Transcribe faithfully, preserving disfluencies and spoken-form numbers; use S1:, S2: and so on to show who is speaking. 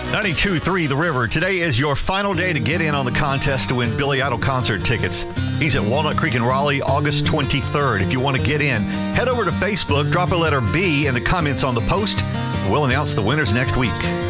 S1: ninety-two point three The River. Today is your final day to get in on the contest to win Billy Idol concert tickets. He's at Walnut Creek in Raleigh, August twenty-third. If you want to get in, head over to Facebook, drop a letter B in the comments on the post. We'll announce the winners next week.